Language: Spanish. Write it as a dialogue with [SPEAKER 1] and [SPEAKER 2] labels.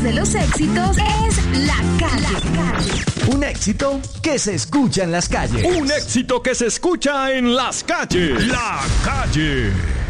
[SPEAKER 1] de los éxitos es La Calle.
[SPEAKER 2] Un éxito que se escucha en las calles.
[SPEAKER 3] Un éxito que se escucha en las calles. La Calle.